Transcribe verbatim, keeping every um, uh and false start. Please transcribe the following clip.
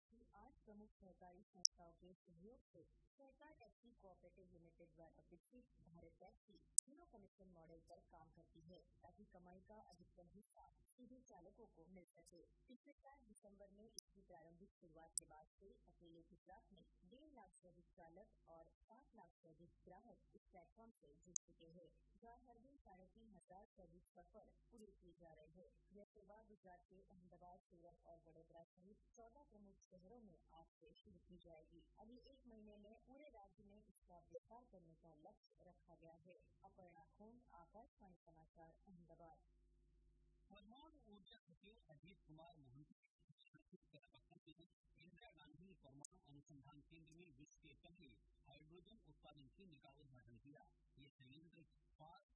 की आठ प्रमुख सहकारी संस्थाओं के सहयोग से सहकार टैक्सी कोऑपरेटिव लिमिटेड द्वारा विकसित Bharat taxi zero commission model पर काम करती है, ताकि कमाई का अधिकतम हिस्सा सीधे चालकों को मिल सके। पिछले साल दिसंबर में इसकी प्रारंभिक शुरुआत के बाद से अकेले गुजरात में डेढ़ लाख से अधिक चालक और सात लाख से अधिक ग्राहक इस प्लेटफॉर्म से जुड़ चुके हैं, जहाँ हर दिन साढ़े तीन हजार से अधिक सफर पूरे किए जा रहे हैं। यह सेवा गुजरात के अहमदाबाद, सूरत और वडोदरा सहित चौदह प्रमुख शहरों में आज से शुरू की जाएगी। अभी एक महीने में पूरे राज्य में इसका विस्तार करने का लक्ष्य रखा गया है। अपर्णा खोंड, आकाशवाणी समाचार, अहमदाबाद। परमाणु ऊर्जा सचिव अजीत कुमार मोहंती इंदिरा गांधी परमाणु अनुसंधान केंद्र में विश्व के पहले हाइड्रोजन उत्पादन केंद्र का उद्घाटन किया। ये संयंत्र पांच